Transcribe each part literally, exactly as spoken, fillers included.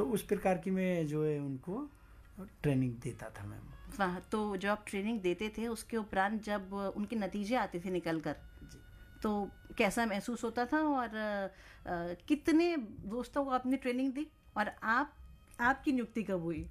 तो उस प्रकार की मैं जो है उनको ट्रेनिंग देता था मैम। वाह, तो जो आप ट्रेनिंग देते थे उसके उपरांत जब उनके नतीजे आते थे निकल कर, जी। तो कैसा महसूस होता था? और आ, आ, कितने दोस्तों को आपने ट्रेनिंग दी और आप आपकी नियुक्ति कब हुई?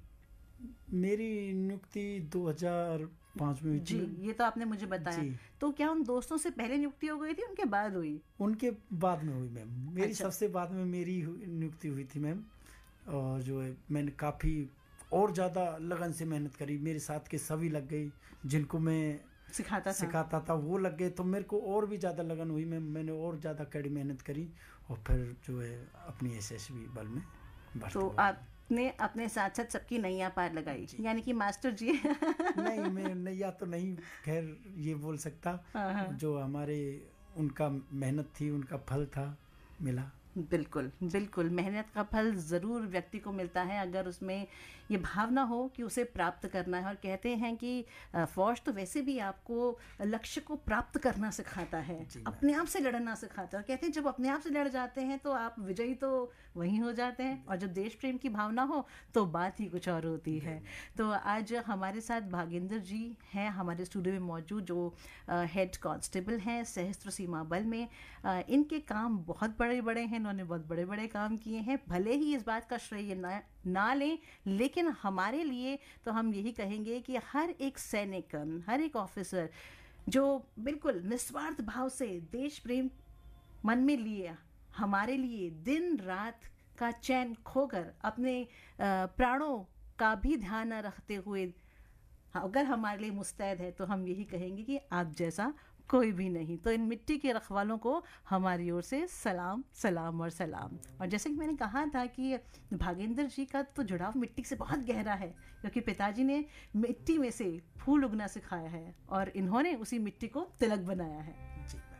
मेरी नियुक्ति दो हज़ार पाँच में हुई थी जी, मैम। ये तो आपने मुझे बताया। जी। तो क्या उन दोस्तों से पहले नियुक्ति हो गई थी, उनके बाद हुई? उनके बाद में हुई मैम, मेरी अच्छा। सबसे बाद में मेरी हु- नियुक्ति हुई थी मैम। और जो है मैंने काफ़ी और ज़्यादा लगन से मेहनत करी, मेरे साथ के सभी लग गई, जिनको मैं सिखाता था सिखाता था वो लग गए, तो मेरे को और भी ज़्यादा लगन हुई मैम। मैंने और ज़्यादा कड़ी मेहनत करी और फिर जो है अपनी एसएसबी बल में भर्ती तो हुआ। आपने अपने साथ साथ सबकी नैया पार लगाई, जी। यानी कि मास्टर जी। नहीं, मैं नैया तो नहीं खैर ये बोल सकता, हाँ, हाँ। जो हमारे उनका मेहनत थी उनका फल था, मिला। बिल्कुल बिल्कुल, मेहनत का फल ज़रूर व्यक्ति को मिलता है अगर उसमें ये भावना हो कि उसे प्राप्त करना है। और कहते हैं कि अ, फौज तो वैसे भी आपको लक्ष्य को प्राप्त करना सिखाता है, जी मैम। अपने आप से लड़ना सिखाता है। और कहते हैं जब अपने आप से लड़ जाते हैं तो आप विजयी तो वहीं हो जाते हैं, और जब देश प्रेम की भावना हो तो बात ही कुछ और होती है। तो आज हमारे साथ भागेंद्र जी हैं हमारे स्टूडियो में मौजूद, जो हेड कांस्टेबल हैं सशस्त्र सीमा बल में। अ, इनके काम बहुत बड़े बड़े हैं, इन्होंने बहुत बड़े बड़े काम किए हैं। भले ही इस बात का श्रेय ना ना लें, लेकिन हमारे लिए तो हम यही कहेंगे कि हर एक सैनिक, हर एक ऑफिसर जो बिल्कुल निस्वार्थ भाव से देश प्रेम मन में लिए हमारे लिए दिन रात का चैन खोकर अपने अ, प्राणों का भी ध्यान न रखते हुए अगर हमारे लिए मुस्तैद है, तो हम यही कहेंगे कि आप जैसा कोई भी नहीं। तो इन मिट्टी के रखवालों को हमारी ओर से सलाम सलाम और सलाम। और जैसे कि मैंने कहा था कि भागेंद्र जी का तो जुड़ाव मिट्टी से बहुत गहरा है, क्योंकि पिताजी ने मिट्टी में से फूल उगना सिखाया है और इन्होंने उसी मिट्टी को तिलक बनाया है। जी।